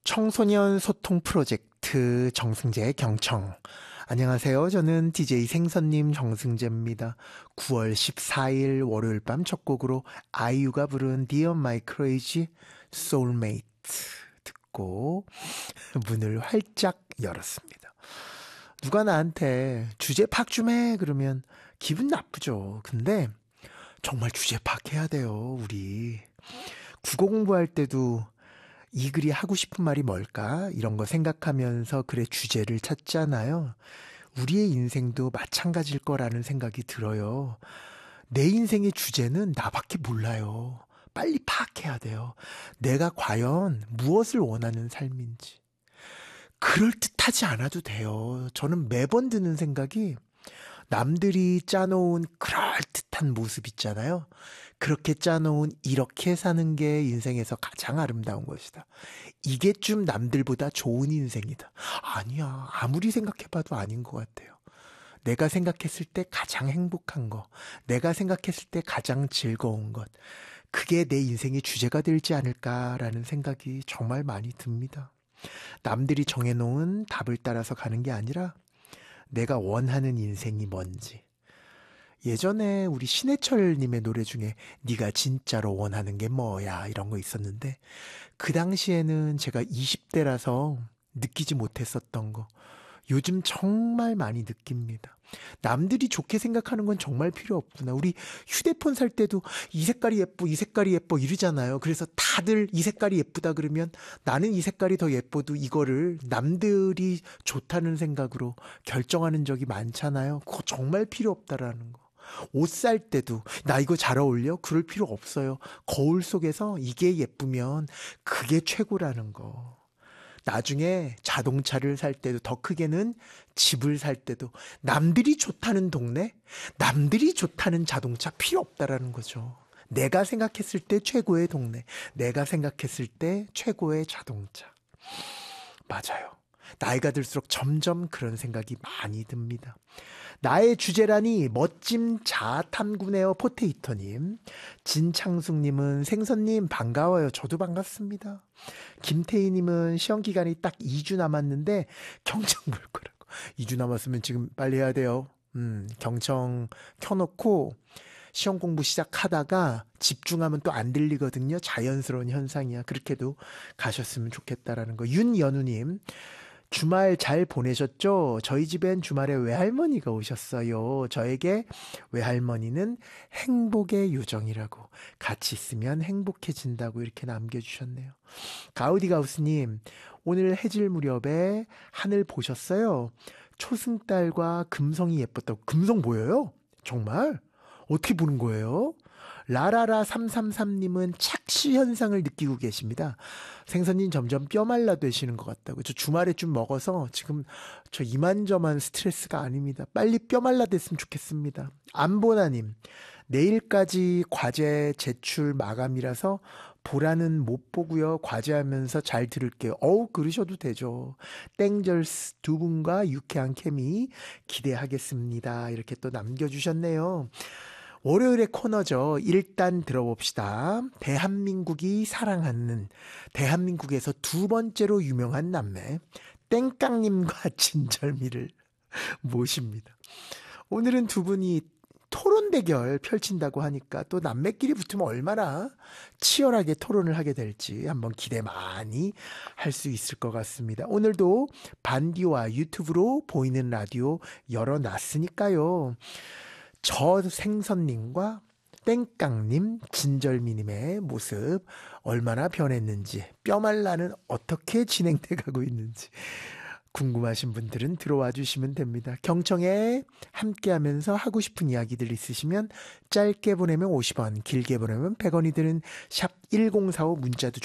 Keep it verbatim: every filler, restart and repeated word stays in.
청소년 소통 프로젝트 정승재의 경청. 안녕하세요. 저는 디제이 생선님 정승재입니다. 구월 십사일 월요일 밤 첫 곡으로 아이유가 부른 Dear My Crazy Soulmate 듣고 문을 활짝 열었습니다. 누가 나한테 주제 파악 좀 해 그러면 기분 나쁘죠. 근데 정말 주제 파악해야 돼요. 우리 국어 공부할 때도 이 글이 하고 싶은 말이 뭘까? 이런 거 생각하면서 글의 주제를 찾잖아요. 우리의 인생도 마찬가지일 거라는 생각이 들어요. 내 인생의 주제는 나밖에 몰라요. 빨리 파악해야 돼요. 내가 과연 무엇을 원하는 삶인지. 그럴듯하지 않아도 돼요. 저는 매번 드는 생각이 남들이 짜놓은 그럴듯한 모습 있잖아요. 그렇게 짜놓은 이렇게 사는 게 인생에서 가장 아름다운 것이다. 이게 좀 남들보다 좋은 인생이다. 아니야. 아무리 생각해봐도 아닌 것 같아요. 내가 생각했을 때 가장 행복한 거, 내가 생각했을 때 가장 즐거운 것, 그게 내 인생의 주제가 되지 않을까라는 생각이 정말 많이 듭니다. 남들이 정해놓은 답을 따라서 가는 게 아니라 내가 원하는 인생이 뭔지. 예전에 우리 신해철님의 노래 중에 네가 진짜로 원하는 게 뭐야 이런 거 있었는데 그 당시에는 제가 이십 대라서 느끼지 못했었던 거 요즘 정말 많이 느낍니다. 남들이 좋게 생각하는 건 정말 필요 없구나. 우리 휴대폰 살 때도 이 색깔이 예뻐 이 색깔이 예뻐 이러잖아요. 그래서 다들 이 색깔이 예쁘다 그러면 나는 이 색깔이 더 예뻐도 이거를 남들이 좋다는 생각으로 결정하는 적이 많잖아요. 그거 정말 필요 없다라는 거. 옷 살 때도 나 이거 잘 어울려? 그럴 필요 없어요. 거울 속에서 이게 예쁘면 그게 최고라는 거. 나중에 자동차를 살 때도 더 크게는 집을 살 때도 남들이 좋다는 동네, 남들이 좋다는 자동차 필요 없다라는 거죠. 내가 생각했을 때 최고의 동네, 내가 생각했을 때 최고의 자동차. 맞아요. 나이가 들수록 점점 그런 생각이 많이 듭니다. 나의 주제라니 멋짐 자아탐구네요. 포테이터님. 진창숙님은 생선님 반가워요. 저도 반갑습니다. 김태희님은 시험기간이 딱 이 주 남았는데 경청 볼 거라고. 이 주 남았으면 지금 빨리 해야 돼요. 음, 경청 켜놓고 시험 공부 시작하다가 집중하면 또 안 들리거든요. 자연스러운 현상이야. 그렇게도 가셨으면 좋겠다라는 거. 윤연우님. 주말 잘 보내셨죠? 저희 집엔 주말에 외할머니가 오셨어요. 저에게 외할머니는 행복의 요정이라고, 같이 있으면 행복해진다고 이렇게 남겨주셨네요. 가우디가우스님, 오늘 해질 무렵에 하늘 보셨어요? 초승달과 금성이 예뻤다고. 금성 보여요? 정말? 어떻게 보는 거예요? 라라라 삼삼삼님은 착시 현상을 느끼고 계십니다. 생선님 점점 뼈 말라 되시는 것 같다고. 저 주말에 좀 먹어서 지금 저 이만저만 스트레스가 아닙니다. 빨리 뼈 말라 됐으면 좋겠습니다. 안보나님, 내일까지 과제 제출 마감이라서 보라는 못 보고요. 과제하면서 잘 들을게요. 어우, 그러셔도 되죠. 땡절스 두 분과 유쾌한 케미 기대하겠습니다. 이렇게 또 남겨주셨네요. 월요일의 코너죠. 일단 들어봅시다. 대한민국이 사랑하는, 대한민국에서 두 번째로 유명한 남매 땡깡님과 진절미를 모십니다. 오늘은 두 분이 토론 대결 펼친다고 하니까 또 남매끼리 붙으면 얼마나 치열하게 토론을 하게 될지 한번 기대 많이 할 수 있을 것 같습니다. 오늘도 반디와 유튜브로 보이는 라디오 열어놨으니까요. 저 생선님과 땡깡님, 진절미님의 모습 얼마나 변했는지, 뼈말라는 어떻게 진행돼 가고 있는지 궁금하신 분들은 들어와 주시면 됩니다. 경청에 함께하면서 하고 싶은 이야기들 있으시면 짧게 보내면 오십 원, 길게 보내면 백 원이 드는 샵 일공사오 문자도